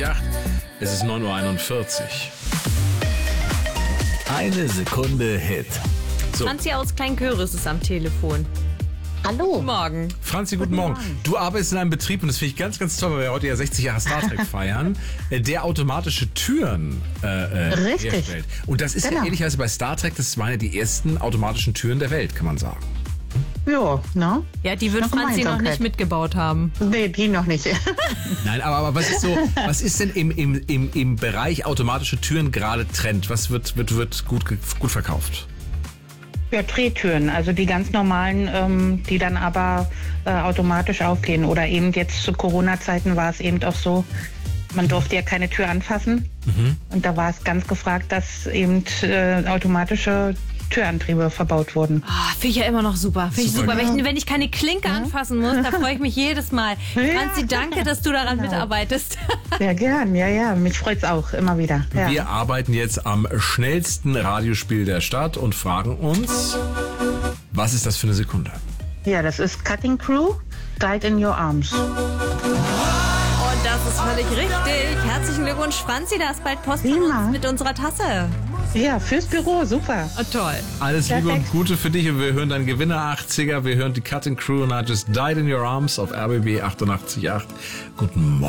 Ja, es ist 9:41 Uhr. Eine Sekunde Hit. So. Franzi aus Kleinköris ist am Telefon. Hallo. Guten Morgen. Franzi, guten Morgen. Du arbeitest in einem Betrieb, und das finde ich ganz, ganz toll, weil wir heute ja 60 Jahre Star Trek feiern, der automatische Türen Richtig. herstellt. Und das ist ja ehrlicherweise bei Star Trek, das waren ja die ersten automatischen Türen der Welt, kann man sagen. Ja, ne? Ja, die wird Noch Franzi noch Gemeinsamkeit. nicht mitgebaut haben. Nee, die noch nicht. Nein, aber was ist denn im Bereich automatische Türen gerade Trend? Was wird gut verkauft? Ja, Drehtüren, also die ganz normalen, die dann aber automatisch aufgehen. Oder eben jetzt zu Corona-Zeiten war es eben auch so, man durfte ja keine Tür anfassen. Und da war es ganz gefragt, dass eben automatische Türantriebe verbaut wurden. Finde ich ja immer noch super. Finde ich super. Super. Wenn ich keine Klinke anfassen muss, da freue ich mich jedes Mal. Franzi, danke, dass du daran mitarbeitest. Sehr gern, ja. Mich freut's auch, immer wieder. Ja. Wir arbeiten jetzt am schnellsten Radiospiel der Stadt und fragen uns, was ist das für eine Sekunde? Ja, das ist Cutting Crew, Died in Your Arms. Und das ist völlig richtig. Herzlichen Glückwunsch, Franzi. Da ist bald Post von Prima. uns mit unserer Tasse. Ja, fürs Büro, super. Oh, toll. Alles Liebe und Perfekt. Gute für dich, und wir hören deinen Gewinner 80er, wir hören die Cutting Crew und I Just Died in Your Arms auf RBB 88.8. Guten Morgen.